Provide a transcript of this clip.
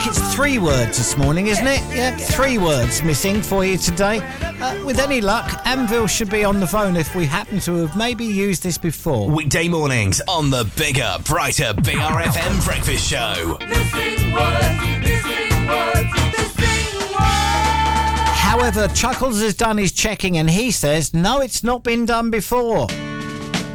think it's 3 words this morning, isn't it? Yeah, 3 words missing for you today. With any luck, Anvil should be on the phone if we happen to have maybe used this before. Weekday mornings on the bigger, brighter BRFM breakfast show. Missing words, missing words, missing words. However, Chuckles has done his checking and he says, no, it's not been done before.